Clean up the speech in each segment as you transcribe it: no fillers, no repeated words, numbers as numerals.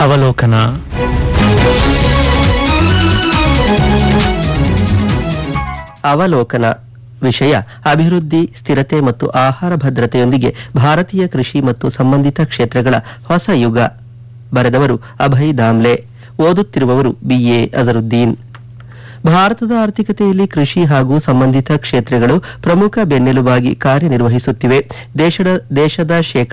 ಅವಲೋಕನ. ಅವಲೋಕನ ವಿಷಯ ಅಭಿವೃದ್ಧಿ, ಸ್ಥಿರತೆ ಮತ್ತು ಆಹಾರ ಭದ್ರತೆಯೊಂದಿಗೆ ಭಾರತೀಯ ಕೃಷಿ ಮತ್ತು ಸಂಬಂಧಿತ ಕ್ಷೇತ್ರಗಳ ಹೊಸ ಯುಗ. ಬರೆದವರು ಅಭಯ್ ದಾಮ್ಲೆ. ಓದುತ್ತಿರುವವರು BA ಅಜರುದ್ದೀನ್. ಭಾರತದ ಆರ್ಥಿಕತೆಯಲ್ಲಿ ಕೃಷಿ ಹಾಗೂ ಸಂಬಂಧಿತ ಕ್ಷೇತ್ರಗಳು ಪ್ರಮುಖ ಬೆನ್ನೆಲುಬಾಗಿ ಕಾರ್ಯನಿರ್ವಹಿಸುತ್ತಿವೆ. ದೇಶದ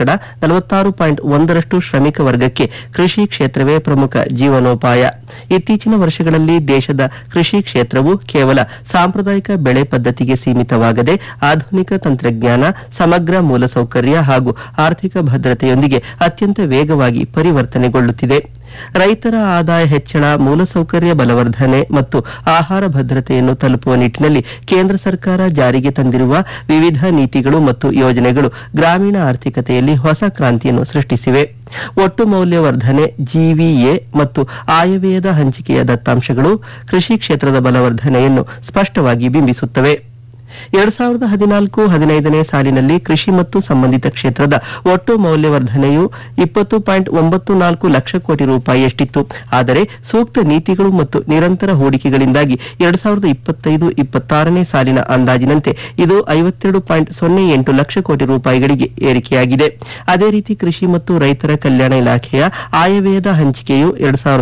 46.1% ಶ್ರಮಿಕ ವರ್ಗಕ್ಕೆ ಕೃಷಿ ಕ್ಷೇತ್ರವೇ ಪ್ರಮುಖ ಜೀವನೋಪಾಯ. ಇತ್ತೀಚಿನ ವರ್ಷಗಳಲ್ಲಿ ದೇಶದ ಕೃಷಿ ಕ್ಷೇತ್ರವು ಕೇವಲ ಸಾಂಪ್ರದಾಯಿಕ ಬೆಳೆ ಪದ್ಧತಿಗೆ ಸೀಮಿತವಾಗದೆ ಆಧುನಿಕ ತಂತ್ರಜ್ಞಾನ, ಸಮಗ್ರ ಮೂಲಸೌಕರ್ಯ ಹಾಗೂ ಆರ್ಥಿಕ ಭದ್ರತೆಯೊಂದಿಗೆ ಅತ್ಯಂತ ವೇಗವಾಗಿ ಪರಿವರ್ತನೆಗೊಳ್ಳುತ್ತಿದೆ. ರೈತರ ಆದಾಯ ಹೆಚ್ಚಳ, ಮೂಲಸೌಕರ್ಯ ಬಲವರ್ಧನೆ ಮತ್ತು ಆಹಾರ ಭದ್ರತೆಯನ್ನು ತಲುಪುವ ನಿಟ್ಟಿನಲ್ಲಿ ಕೇಂದ್ರ ಸರ್ಕಾರ ಜಾರಿಗೆ ತಂದಿರುವ ವಿವಿಧ ನೀತಿಗಳು ಮತ್ತು ಯೋಜನೆಗಳು ಗ್ರಾಮೀಣ ಆರ್ಥಿಕತೆಯಲ್ಲಿ ಹೊಸ ಕ್ರಾಂತಿಯನ್ನು ಸೃಷ್ಟಿಸಿವೆ. ಒಟ್ಟು ಮೌಲ್ಯವರ್ಧನೆ, GVA ಮತ್ತು ಆಯವ್ಯಯದ ಹಂಚಿಕೆಯ ದತ್ತಾಂಶಗಳು ಕೃಷಿ ಕ್ಷೇತ್ರದ ಬಲವರ್ಧನೆಯನ್ನು ಸ್ಪಷ್ಟವಾಗಿ ಬಿಂಬಿಸುತ್ತವೆ. 2014-15ನೇ ಸಾಲಿನಲ್ಲಿ ಕೃಷಿ ಮತ್ತು ಸಂಬಂಧಿತ ಕ್ಷೇತ್ರದ ಒಟ್ಟು ಮೌಲ್ಯವರ್ಧನೆಯು 20.94 ಲಕ್ಷ ಕೋಟಿ ರೂಪಾಯಿಯಷ್ಟಿತ್ತು. ಆದರೆ ಸೂಕ್ತ ನೀತಿಗಳು ಮತ್ತು ನಿರಂತರ ಹೂಡಿಕೆಗಳಿಂದಾಗಿ 2025-26ನೇ ಸಾಲಿನ ಅಂದಾಜಿನಂತೆ ಇದು 52.08 ಲಕ್ಷ ಕೋಟಿ ರೂಪಾಯಿಗಳಿಗೆ ಏರಿಕೆಯಾಗಿದೆ. ಅದೇ ರೀತಿ ಕೃಷಿ ಮತ್ತು ರೈತರ ಕಲ್ಯಾಣ ಇಲಾಖೆಯ ಆಯವ್ಯಯದ ಹಂಚಿಕೆಯು